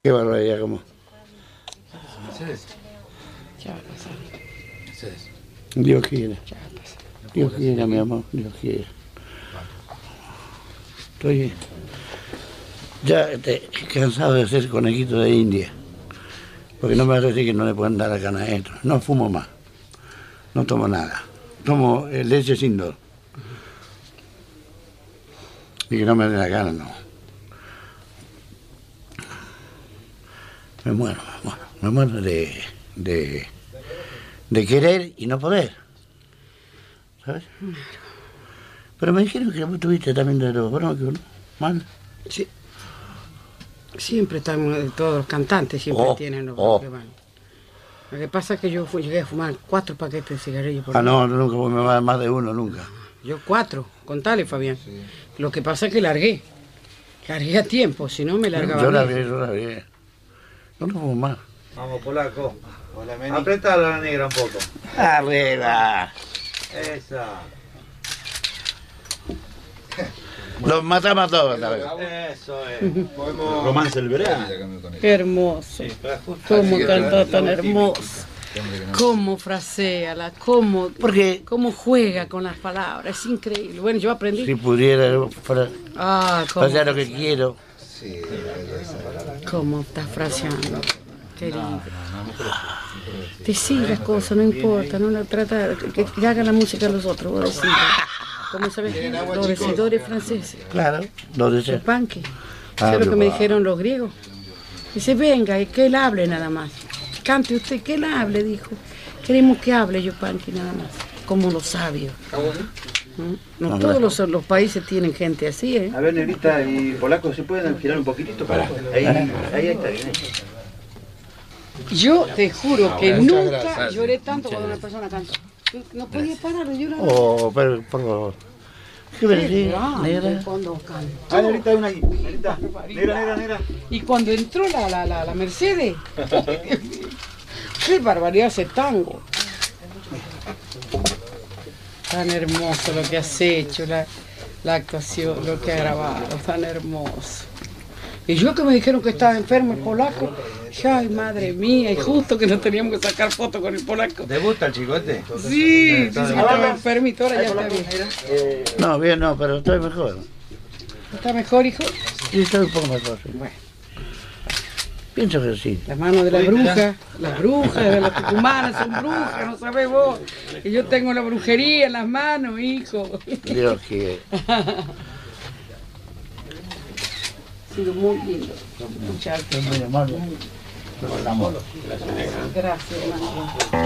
Qué barbaridad, como. Mercedes. Ya va a pasar. Mercedes. Dios quiera. Ya va a pasar. Dios quiera, mi amor, Dios quiera. Estoy ya cansado de ser conejito de India. Porque no me vas a decir que no le pueden dar a cana esto. No fumo más. No tomo nada. Tomo leche sin dor. Y que no me den la gana, no. Me muero de querer y no poder. ¿Sabes? Pero me dijeron que vos tuviste también de los bronquios, ¿no? ¿Mal? Sí. Siempre estamos, todos los cantantes siempre tienen los bronquios mal. Lo que pasa es que yo llegué a fumar 4 paquetes de cigarrillos por día. No, nunca, me va más de uno, nunca. Yo 4, contale, Fabián. Sí. Lo que pasa es que largué a tiempo, si no me largaba. Yo largué. No fumo más. Vamos, polaco. Hola, Meni. Apretá la negra un poco. ¡Arriba! Esa. Los matamos a todos, ¿sabes? Eso es. Romance del verano. Qué hermoso. Sí, cómo canta tan hermoso. Cómo frasea, cómo juega con las palabras. Es increíble. Bueno, yo aprendí. Si pudiera hacer lo que quiero. Sí. Cómo estás fraseando. Querido. Decí las cosas, no importa. No la trata que haga la música a los otros. Vos decís. ¿Cómo sabes? Los decidores franceses. Claro, los decidores. Panque. ¿Sabes lo que me dijeron los griegos? Dice, venga, y que él hable nada más. Cante usted, que él hable, dijo. Queremos que hable Yupanqui nada más. Como los sabios. No todos los países tienen gente así, ¿eh? A ver, negrita y polaco, ¿se pueden girar un poquitito para? Ahí está bien. Yo te juro que nunca lloré tanto cuando una persona canta. No podía parar de llorar. Pero por favor. ¿Qué me decís, negra? Cuando cantó. Negrita, hay una ahí. Negra. Y cuando entró la Mercedes. Qué barbaridad ese tango. Tan hermoso lo que has hecho, la actuación, lo que has grabado, tan hermoso. Y yo que me dijeron que estaba enfermo el polaco, ay madre mía, y justo que no teníamos que sacar fotos con el polaco. ¿Te gusta el chicote? Sí, que estaba enfermito, ahora ya está bien. No, bien no, pero estoy mejor. ¿Está mejor, hijo? Sí, estoy un poco mejor, sí. Bueno. Pienso que sí. Las manos de las brujas de las tucumanas son brujas, no sabés vos. Y yo tengo la brujería en las manos, hijo. Dios quiere. Ha sido muy lindo escucharte. Muy amable. Gracias, hermano.